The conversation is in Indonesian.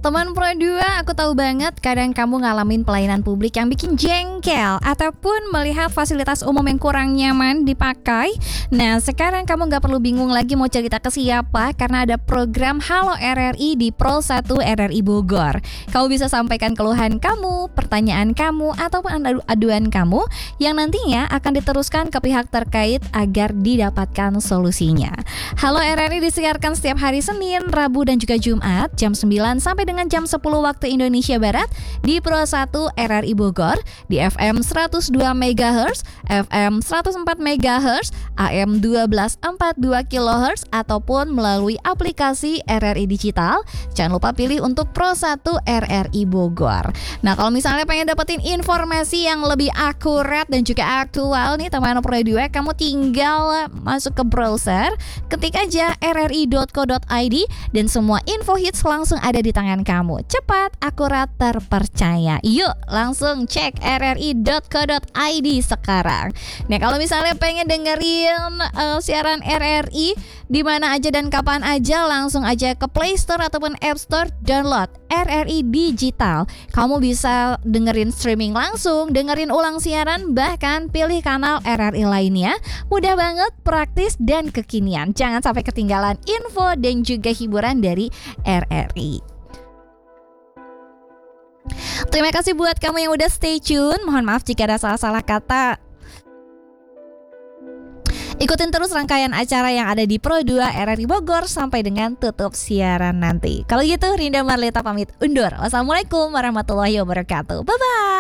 Teman Pro 2, aku tahu banget kadang kamu ngalamin pelayanan publik yang bikin jengkel ataupun melihat fasilitas umum yang kurang nyaman dipakai. Nah, sekarang kamu gak perlu bingung lagi mau cerita ke siapa karena ada program Halo RRI di Pro 1 RRI Bogor. Kamu bisa sampaikan keluhan kamu, pertanyaan kamu, ataupun aduan kamu yang nantinya akan diteruskan ke pihak terkait agar didapatkan solusinya. Halo RRI disiarkan setiap hari Senin, Rabu, dan juga Jumat jam 9 sampai dengan jam 10 waktu Indonesia Barat di Pro 1 RRI Bogor di FM 102 MHz, FM 104 MHz, AM 1242 kHz ataupun melalui aplikasi RRI Digital. Jangan lupa pilih untuk Pro 1 RRI Bogor. Nah, kalau misalnya pengen dapetin informasi yang lebih akurat dan juga aktual nih teman Pro 2, kamu tinggal masuk ke browser, ketik aja rri.co.id dan semua info hits langsung ada di tangan kamu. Cepat, akurat, terpercaya. Yuk, langsung cek rri.co.id sekarang. Nah, kalau misalnya pengen dengerin siaran RRI di mana aja dan kapan aja, langsung aja ke Play Store ataupun App Store, download RRI Digital. Kamu bisa dengerin streaming langsung, dengerin ulang siaran, bahkan pilih kanal RRI lainnya. Mudah banget, praktis, dan kekinian. Jangan sampai ketinggalan info dan juga hiburan dari RRI. Terima kasih buat kamu yang udah stay tune. Mohon maaf jika ada salah-salah kata. Ikutin terus rangkaian acara yang ada di Pro 2 RRI Bogor sampai dengan tutup siaran nanti. Kalau gitu, Rinda Marleta pamit undur. Wassalamualaikum warahmatullahi wabarakatuh. Bye-bye.